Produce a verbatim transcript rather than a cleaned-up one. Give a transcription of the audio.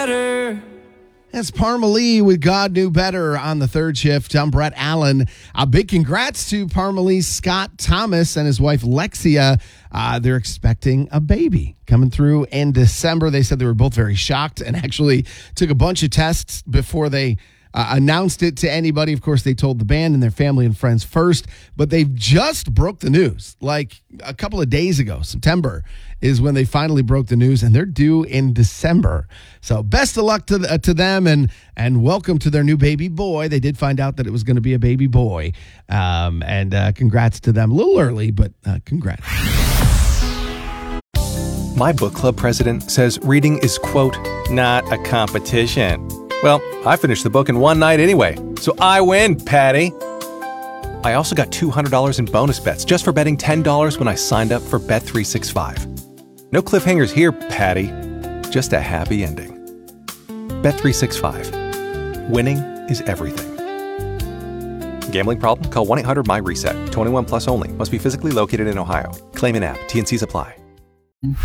better. That's Parmalee with God Knew Better on the third shift. I'm Brett Allen. A big congrats to Parmalee's Scott Thomas and his wife Lexia. Uh, they're expecting a baby coming through in December. They said they were both very shocked and actually took a bunch of tests before they uh, announced it to anybody. Of course, they told the band and their family and friends first, but they've just broke the news like a couple of days ago. September is when they finally broke the news, and they're due in December. So best of luck to the, uh, to them, and and welcome to their new baby boy. They did find out that it was going to be a baby boy, um, and uh, congrats to them. A little early, but uh, congrats. My book club president says reading is, quote, not a competition. Well, I finished the book in one night anyway, so I win, Patty. I also got two hundred dollars in bonus bets just for betting ten dollars when I signed up for Bet three sixty-five. No cliffhangers here, Patty. Just a happy ending. Bet three sixty-five. Winning is everything. Gambling problem? Call one eight hundred M Y RESET. twenty-one plus only. Must be physically located in Ohio. Claim in app. T and Cs apply.